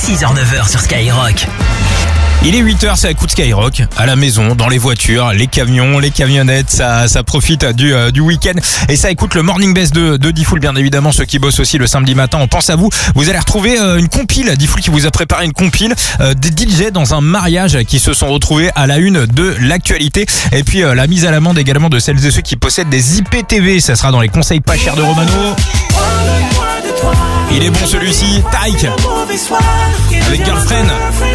6h-9h sur Skyrock. Il est 8h, ça écoute Skyrock, à la maison, dans les voitures, les camions, les camionnettes, ça profite du week-end. Et ça écoute le Morning Best de Diffoul, bien évidemment, ceux qui bossent aussi le samedi matin, on pense à vous. Vous allez retrouver une compile, Diffoul qui vous a préparé une compile des DJ dans un mariage qui se sont retrouvés à la une de l'actualité. Et puis la mise à l'amende également de celles et ceux qui possèdent des IPTV, ça sera dans les conseils pas chers de Romano. Il est bon celui-ci, Tyke, avec Girlfriend.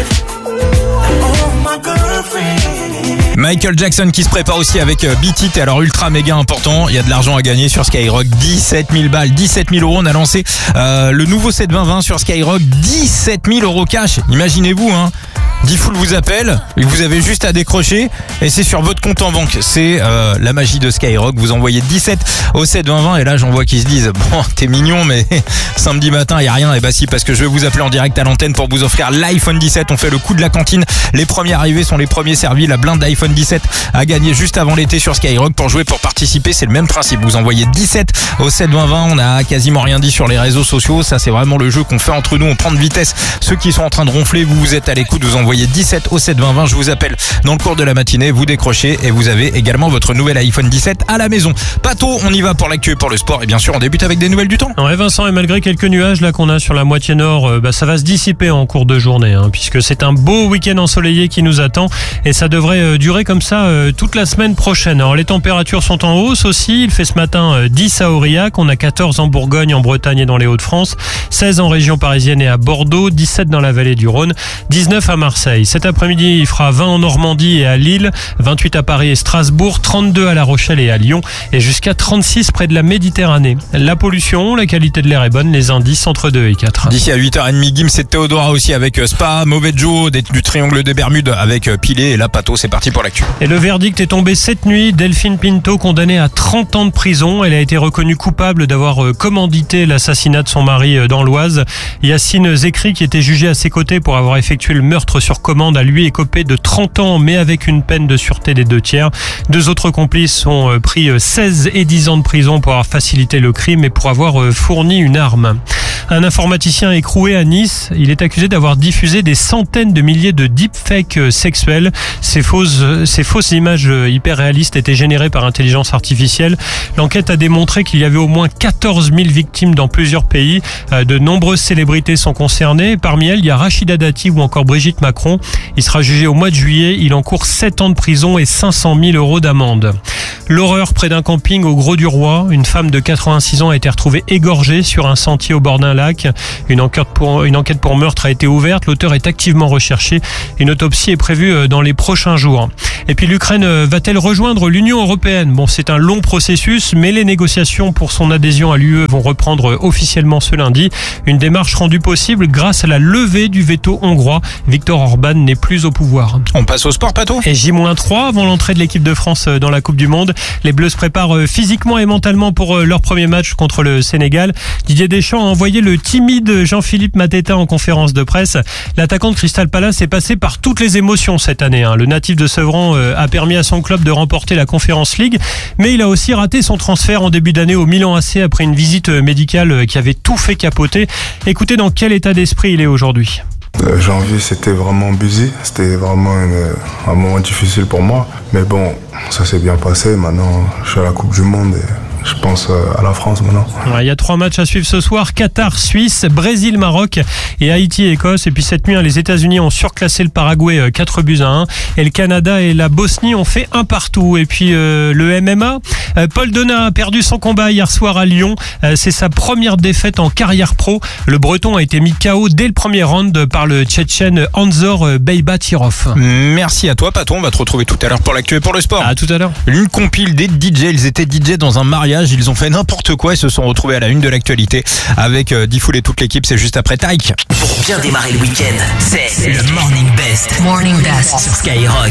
Michael Jackson qui se prépare aussi avec Beat It, alors ultra méga important, il y a de l'argent à gagner sur Skyrock, 17 000 balles, 17 000 euros, on a lancé le nouveau 720-20 sur Skyrock, 17 000 euros cash, imaginez-vous hein. Diffoul vous appelle, vous avez juste à décrocher et c'est sur votre compte en banque. C'est la magie de Skyrock. Vous envoyez 17 au 720-20 et là j'en vois qui se disent bon t'es mignon mais samedi matin il y a rien. Et bah si, parce que je vais vous appeler en direct à l'antenne pour vous offrir l'iPhone 17. On fait le coup de la cantine. Les premiers arrivés sont les premiers servis. La blinde d'iPhone 17 à gagner juste avant l'été sur Skyrock. Pour jouer, pour participer, c'est le même principe. Vous envoyez 17 au 720-20. On a quasiment rien dit sur les réseaux sociaux. Ça c'est vraiment le jeu qu'on fait entre nous. On prend de vitesse ceux qui sont en train de ronfler. Vous êtes à l'écoute. Vous envoyez 17 au 720-20, je vous appelle dans le cours de la matinée, vous décrochez et vous avez également votre nouvel iPhone 17 à la maison. Pato, on y va pour l'actu et pour le sport et bien sûr on débute avec des nouvelles du temps. Ouais Vincent, et malgré quelques nuages là qu'on a sur la moitié nord, ça va se dissiper en cours de journée puisque c'est un beau week-end ensoleillé qui nous attend et ça devrait durer comme ça toute la semaine prochaine. Alors les températures sont en hausse aussi, il fait ce matin 10 à Aurillac, on a 14 en Bourgogne, en Bretagne et dans les Hauts-de-France, 16 en région parisienne et à Bordeaux, 17 dans la vallée du Rhône, 19 à Marseille. Cet après-midi, il fera 20 en Normandie et à Lille, 28 à Paris et Strasbourg, 32 à La Rochelle et à Lyon et jusqu'à 36 près de la Méditerranée. La pollution, la qualité de l'air est bonne, les indices entre 2 et 4. D'ici à 8h30, Gims et Théodora aussi avec Spa, Mauvais Joe, du Triangle des Bermudes avec Pilé et la Pato, c'est parti pour l'actu. Et le verdict est tombé cette nuit. Delphine Pinto, condamnée à 30 ans de prison. Elle a été reconnue coupable d'avoir commandité l'assassinat de son mari dans l'Oise. Yacine Zekri, qui était jugé à ses côtés pour avoir effectué le meurtre sur commande, a lui écopé de 30 ans, mais avec une peine de sûreté des 2/3. Deux autres complices ont pris 16 et 10 ans de prison pour avoir facilité le crime et pour avoir fourni une arme. Un informaticien écroué à Nice, il est accusé d'avoir diffusé des centaines de milliers de deepfakes sexuels. Ces fausses images hyper réalistes étaient générées par intelligence artificielle. L'enquête a démontré qu'il y avait au moins 14 000 victimes dans plusieurs pays. De nombreuses célébrités sont concernées. Parmi elles, il y a Rachida Dati ou encore Brigitte Macron. Il sera jugé au mois de juillet. Il encourt 7 ans de prison et 500 000 euros d'amende. L'horreur près d'un camping au Grau-du-Roi. Une femme de 86 ans a été retrouvée égorgée sur un sentier au bord d'un lac. Une enquête pour meurtre a été ouverte. L'auteur est activement recherché. Une autopsie est prévue dans les prochains jours. Et puis l'Ukraine va-t-elle rejoindre l'Union européenne ? Bon, c'est un long processus, mais les négociations pour son adhésion à l'UE vont reprendre officiellement ce lundi. Une démarche rendue possible grâce à la levée du veto hongrois. Viktor Orban n'est plus au pouvoir. On passe au sport, Pato. Et J-3 avant l'entrée de l'équipe de France dans la Coupe du Monde. Les Bleus se préparent physiquement et mentalement pour leur premier match contre le Sénégal. Didier Deschamps a envoyé le timide Jean-Philippe Mateta en conférence de presse. L'attaquant de Crystal Palace est passé par toutes les émotions cette année. Le natif de Sevran a permis à son club de remporter la Conference League, mais il a aussi raté son transfert en début d'année au Milan AC après une visite médicale qui avait tout fait capoter. Écoutez dans quel état d'esprit il est aujourd'hui. Janvier, c'était vraiment busy, c'était vraiment un moment difficile pour moi. Mais bon, ça s'est bien passé. Maintenant, je suis à la Coupe du Monde et je pense à la France maintenant. Il y a 3 matchs à suivre ce soir. Qatar, Suisse, Brésil, Maroc et Haïti, Écosse. Et puis cette nuit, les États-Unis ont surclassé le Paraguay 4-1. Et le Canada et la Bosnie ont fait 1-1. Et puis le MMA, Paul Donat a perdu son combat hier soir à Lyon. C'est sa première défaite en carrière pro. Le Breton a été mis KO dès le premier round par le Tchétchène Anzor Beybatirov. Merci à toi, Pato. On va te retrouver tout à l'heure pour l'actu et pour le sport. À tout à l'heure. Une compile des DJ. Ils étaient DJ dans un mariage. Ils ont fait n'importe quoi et se sont retrouvés à la une de l'actualité avec Diffoul et toute l'équipe. C'est juste après Tyke. Pour bien démarrer le week-end, c'est le Morning Best. Morning Best sur Skyrock.